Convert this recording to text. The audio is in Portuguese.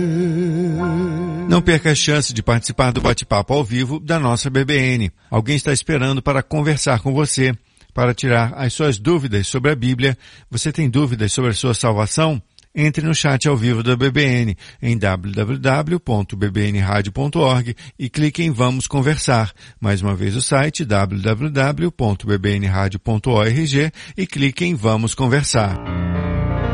Não perca a chance de participar do bate-papo ao vivo da nossa BBN. Alguém está esperando para conversar com você, para tirar as suas dúvidas sobre a Bíblia. Você tem dúvidas sobre a sua salvação? Entre no chat ao vivo da BBN em www.bbnradio.org e clique em Vamos Conversar. Mais uma vez o site www.bbnradio.org e clique em Vamos Conversar.